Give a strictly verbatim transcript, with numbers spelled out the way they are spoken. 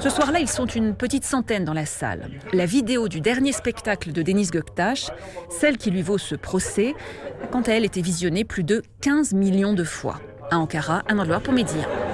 Ce soir-là, ils sont une petite centaine dans la salle. La vidéo du dernier spectacle de Deniz Göktaş, celle qui lui vaut ce procès, a quant à elle été visionnée plus de quinze millions de fois. À Ankara, Anna Loire pour Média.